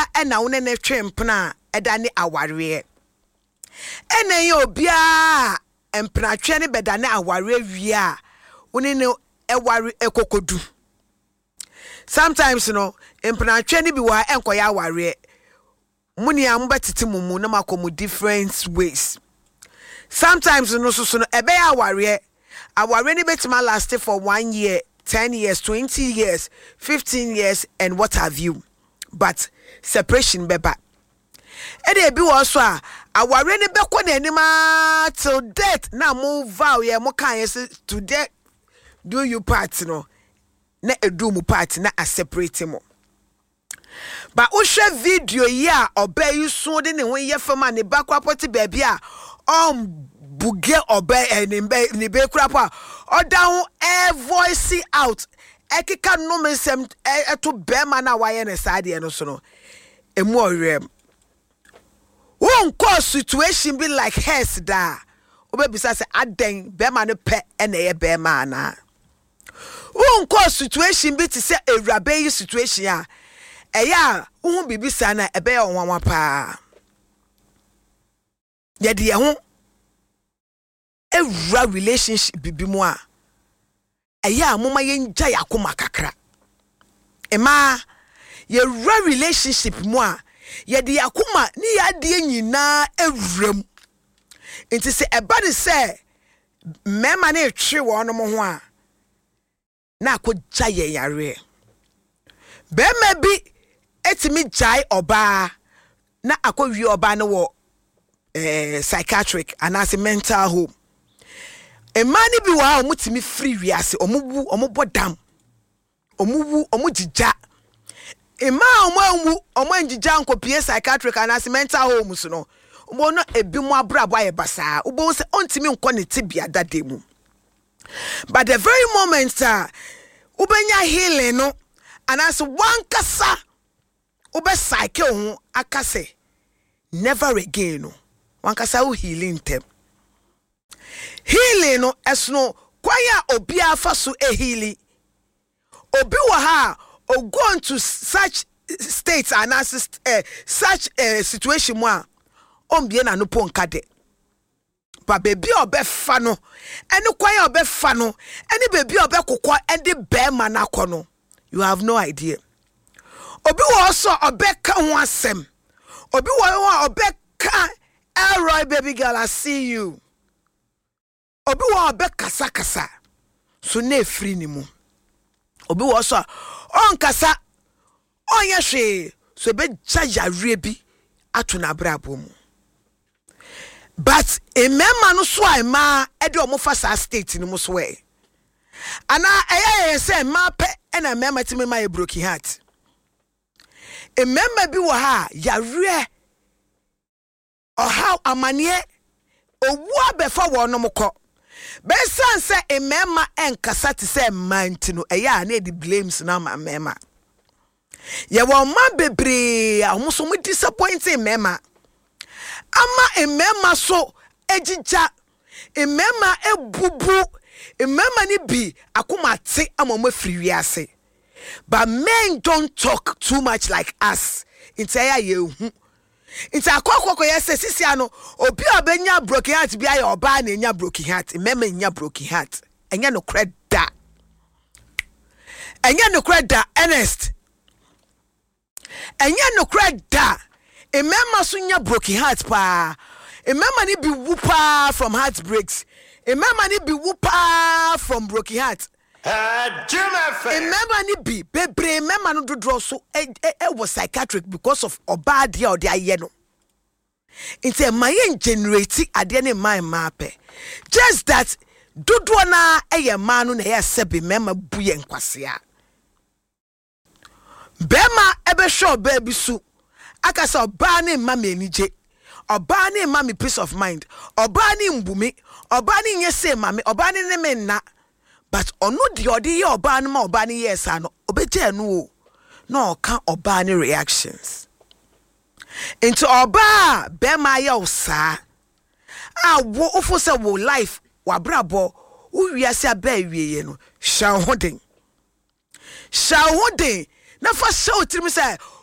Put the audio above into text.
ena wo ne twempena eda ne aware ena ye obia empena ne beda ne aware wie a wo ne eware ekokodu sometimes no empena ne bi wa enkoya aware muni ambetiti mumu na makomu different ways sometimes no so no ebe aware ne betima last for 1 year 10 years 20 years 15 years and what have you but separation beba e dey bi wo so a aware ne beko na anima till death na mo vow ye mo kan yes to death do you part no na edu mu part na a separate mo ba o hwe video yi a oba yi so de ne ho ye fama ne bakwa poti baby a buge oba ni be krapa o down voice out ekika no mesem to be ma na waye ne sade no so no emu orem won cause situation be like hers da obebisa say aden be ma no pe na ye be ma na won cause situation be to say ewrabe yi situation a eya wo bibisa na ebe ya onwanwa pa ye de ye ho ewra relationship bibi mu a eya moma ye nja yakoma kakra ema ye ra relationship mu a ye de yakoma ni ya de nyina ewram enti se eba de se mema na etwe wo no mo ho a na akogya ye yare be ma bi etimi jai oba na akɔwie oba no wo psychiatric and as a mental home emani bi wa omutimi free wiase omubu omubodam omuwu omugija ema omanjija nkopie psychiatric and as mental home so no obo no ebi mu abrabo aye basa obo se ontimi nkɔ ne tibia dademu but the very moment ubenya healing no and as one kasa ube psyche ho akase never again no one kasa o healing them healing no esno kwaya obi afa so healing obi wa ha o go into such states and such situation mo a ombie na no ponka de ba baby obefa no ene kwaya obefa no ene baby obekokɔ ende be ma na kɔ no you have no idea obi wo so obeka ho asem obi wo obeka Elroy baby girl I see you obi wo obeka kasa so na free ni mu obi wo so on kasa onye hwe so be jajare bi ato na brabo mu but emema no so ai ma e de omofa sa state ni mu so we ana eye say ma pe na emema ti me ma e broken heart emema bi wo ha yare o how amanie owu abefa wo no mokɔ be san say emema enkasa ti say manti no eye na e di blames na ma emema ye wo ma bebre a ho so mu disappointing emema ama emema so ejija emema ebubu emema ni bi akoma te amoma free wiase but men don't talk too much like us entire yehu enti akokoko yese sisi ano obi obenya broken heart bi aye oba na enya broken heart emema enya broken heart enya no kreda honest enya no kreda emema so nya broken heart pa emema ni bi wupa from heartbreaks emema ni bi wupa from broken heart emema ni bi bebre emema no dodro so was psychiatric because of obadia or the ayeno inte mayen generate ade ne my pe just that dodro na eye ma no na ye sebe emema buye nkwasea bema ebe show baby su akasa oba ne mma me anije oba ne mma me peace of mind oba ne mbumi oba ne nyese mma me oba ne me nna but onu di odi ye oba ne ma oba ne yes ano obeje anu o na oka oba ne reactions into oba be ma ye osa wo ofo se wo life wa brabo wo wiase aba wieye no shahodin na fa show trim say